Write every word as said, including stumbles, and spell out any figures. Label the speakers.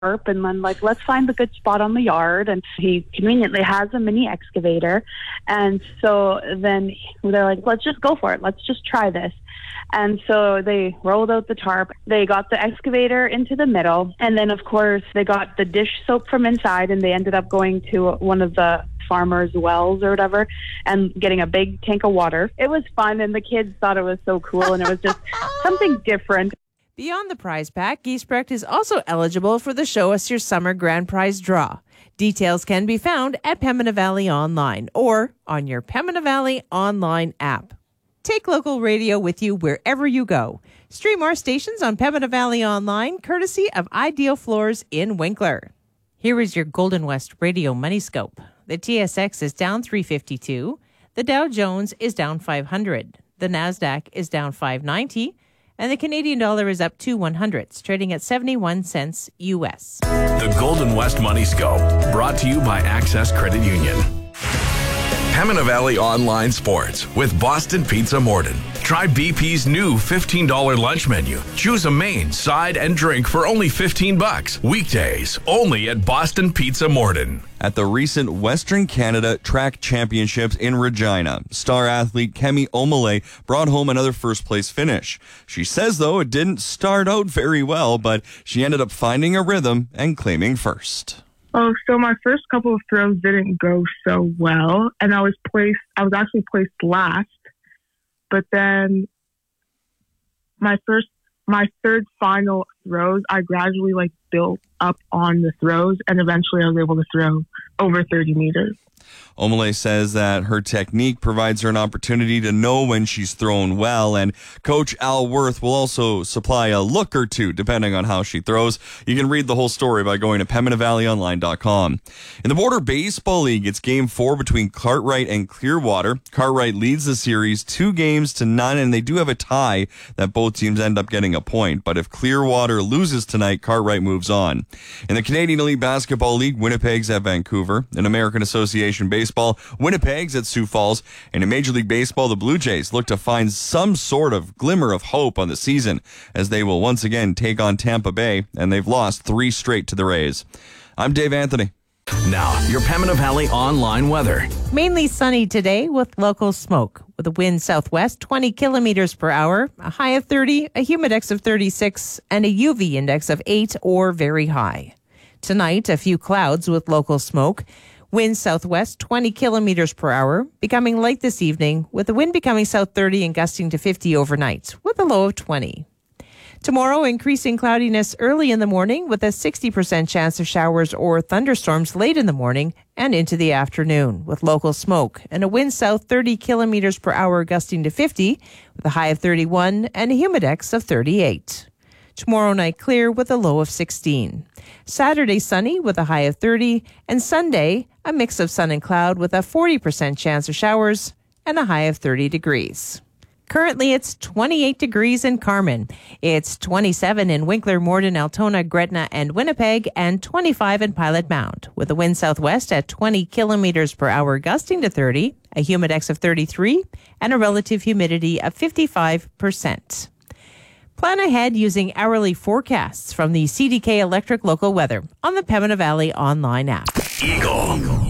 Speaker 1: and then like, let's find the good spot on the yard. And he conveniently has a mini excavator. And so then they're like, let's just go for it. Let's just try this. And so they rolled out the tarp. They got the excavator into the middle. And then, of course, they got the dish soap from inside, and they ended up going to one of the farmers' wells or whatever and getting a big tank of water. It was fun, and the kids thought it was so cool, and it was just something different.
Speaker 2: Beyond the prize pack, Giesbrecht is also eligible for the Show Us Your Summer Grand Prize draw. Details can be found at Pembina Valley Online or on your Pembina Valley Online app. Take local radio with you wherever you go. Stream our stations on Pembina Valley Online, courtesy of Ideal Floors in Winkler. Here is your Golden West Radio Money Scope. The T S X is down three fifty-two. The Dow Jones is down five hundred. The Nasdaq is down five ninety. And the Canadian dollar is up two one hundredths, trading at seventy-one cents U S.
Speaker 3: The Golden West Money Scope, brought to you by Access Credit Union. Pembina Valley Online Sports with Boston Pizza Morden. Try B P's new fifteen dollars lunch menu. Choose a main, side, and drink for only fifteen bucks. Weekdays, only at Boston Pizza Morden.
Speaker 4: At the recent Western Canada Track Championships in Regina, star athlete Kemi Omole brought home another first-place finish. She says, though, it didn't start out very well, but she ended up finding a rhythm and claiming first.
Speaker 5: Oh, so my first couple of throws didn't go so well, and I was placed, I was actually placed last, but then my first, my third final throws, I gradually like built up on the throws, and eventually I was able to throw over thirty meters.
Speaker 4: Omole says that her technique provides her an opportunity to know when she's thrown well, and Coach Al Worth will also supply a look or two depending on how she throws. You can read the whole story by going to Pembina Valley Online dot com. In the Border Baseball League, it's game four between Cartwright and Clearwater. Cartwright leads the series two games to none, and they do have a tie that both teams end up getting a point. But if Clearwater loses tonight, Cartwright moves on. In the Canadian Elite Basketball League, Winnipeg's at Vancouver. In American Association Baseball, Winnipeg's at Sioux Falls. And in Major League Baseball, the Blue Jays look to find some sort of glimmer of hope on the season as they will once again take on Tampa Bay, and they've lost three straight to the Rays. I'm Dave Anthony.
Speaker 3: Now, your Pembina Valley Online weather.
Speaker 2: Mainly sunny today with local smoke. With a wind southwest, twenty kilometers per hour, a high of thirty, a humidex of thirty-six, and a U V index of eight or very high. Tonight, a few clouds with local smoke. Wind southwest, twenty kilometers per hour, becoming light this evening, with the wind becoming south thirty and gusting to fifty overnight, with a low of twenty. Tomorrow, increasing cloudiness early in the morning with a sixty percent chance of showers or thunderstorms late in the morning and into the afternoon with local smoke and a wind south thirty kilometers per hour gusting to fifty with a high of thirty-one and a humidex of thirty-eight. Tomorrow night clear with a low of sixteen. Saturday sunny with a high of thirty, and Sunday a mix of sun and cloud with a forty percent chance of showers and a high of thirty degrees. Currently, it's twenty-eight degrees in Carmen. It's twenty-seven in Winkler, Morden, Altona, Gretna, and Winnipeg, and twenty-five in Pilot Mound, with a wind southwest at twenty kilometers per hour gusting to thirty, a humidex of thirty-three, and a relative humidity of fifty-five percent. Plan ahead using hourly forecasts from the C D K Electric Local Weather on the Pembina Valley Online app.
Speaker 3: Eagle.